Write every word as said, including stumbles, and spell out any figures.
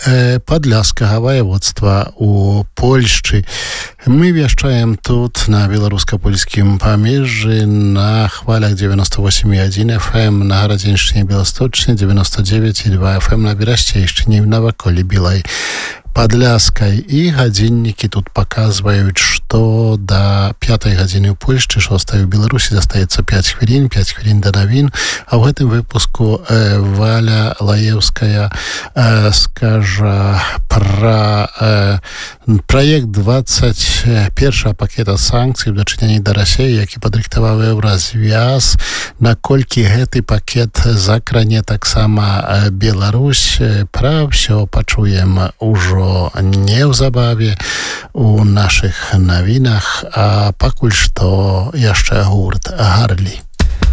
Падляскага воеводства у Польшчы. Мы вяшчаем тут на беларуска-польскім памежжы на хвалях девяносто восемь и один эф эм, на Гарадзеншчыне, Беласточчыне, девяносто девять и два эф эм, на Берасцейшчыне, на Ваколе Білай Падляскай. І гадзіннікі тут паказваюць, што да пятай гадзіны ў Польшчы, шостай у Беларусі застаецца пять хвілін, пять хвілін да навін. А ў гэтым выпуску э, Валя Лаевская э, скажа пра э, праект двадцать первого пакета санкцый у дачыненні да Расіі, які падрыхтаваў Еўразвяз, наколькі гэты пакет закране таксама э, Беларусь. Пра ўсё пачуем ужо неўзабаве у нашых навінах, а пакуль што яшчэ гурт Гарлі.